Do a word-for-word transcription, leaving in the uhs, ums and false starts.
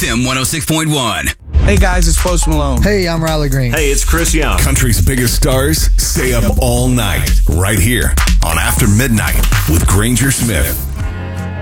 F M one oh six point one. Hey guys, it's Post Malone. Hey, I'm Riley Green. Hey, it's Chris Young. Country's biggest stars stay up all night right here on After Midnight with Granger Smith.